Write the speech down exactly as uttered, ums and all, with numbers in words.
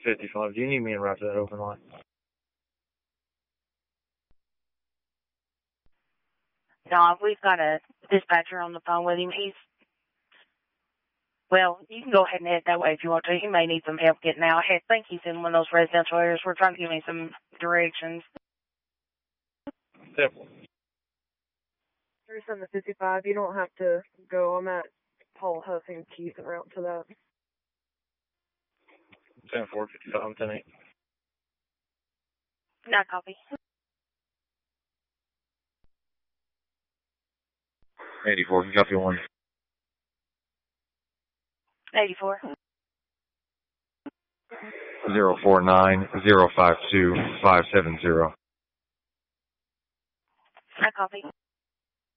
fifty-five. Do you need me to route to that open line? No, we've got a dispatcher on the phone with him. He's, well, you can go ahead and head that way if you want to. He may need some help getting out. I think he's in one of those residential areas. We're trying to give him some directions. Simple. thirty-seven to fifty-five, you don't have to go. I'm at Paul Huff and Keith en route to that. ten four, fifty-five, ten eight. Not copy. eighty-four, copy one. eighty-four. zero four nine, zero five two, five seven zero. Not copy.